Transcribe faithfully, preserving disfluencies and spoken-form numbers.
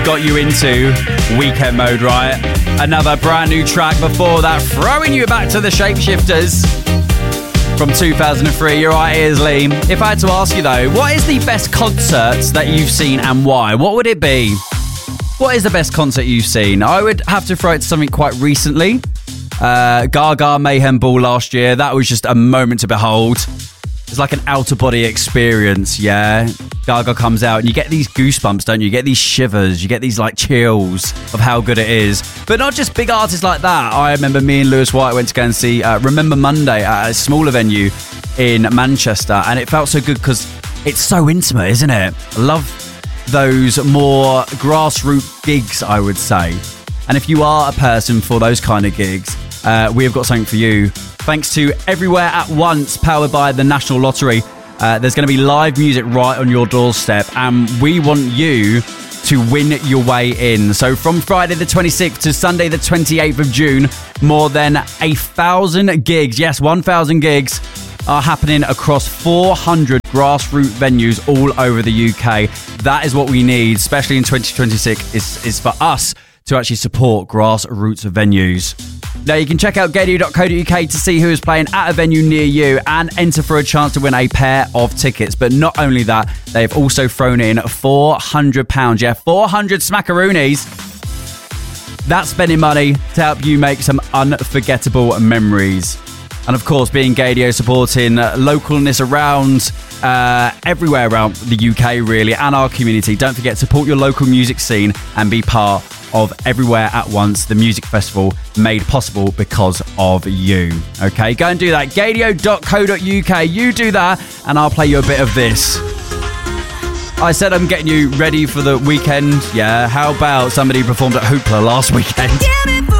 got you into Weekend Mode, right? Another brand new track before that, throwing you back to the Shapeshifters from two thousand three. You're right, here's Lee. If I had to ask you though, what is the best concert that you've seen and why? What would it be? What is the best concert you've seen? I would have to throw it to something quite recently. Uh, Gaga Mayhem Ball last year. That was just a moment to behold. It's like an out-of-body experience, yeah? Gaga comes out and you get these goosebumps, don't you? You get these shivers, you get these like chills of how good it is. But not just big artists like that. I remember me and Lewis White went to go and see uh, Remember Monday at a smaller venue in Manchester, and it felt so good because it's so intimate, isn't it? I love those more grassroots gigs, I would say. And if you are a person for those kind of gigs, uh, we have got something for you. Thanks to Everywhere at Once, powered by the National Lottery. Uh, there's going to be live music right on your doorstep, and we want you to win your way in. So from Friday the twenty-sixth to Sunday the twenty-eighth of June, more than a thousand gigs, yes, one thousand gigs, are happening across four hundred grassroots venues all over the U K. That is what we need, especially in twenty twenty-six, is, is for us to actually support grassroots venues. Now, you can check out gadio dot co dot uk to see who is playing at a venue near you and enter for a chance to win a pair of tickets. But not only that, they've also thrown in four hundred pounds. Yeah, four hundred smackaroonies. That's spending money to help you make some unforgettable memories. And of course, being Gadio, supporting localness around uh, everywhere around the U K, really, and our community. Don't forget, support your local music scene and be part of Everywhere at Once, the music festival made possible because of you. Okay, go and do that. gadio dot co dot uk. You do that, and I'll play you a bit of this. I said I'm getting you ready for the weekend. Yeah, how about somebody performed at Hoopla last weekend?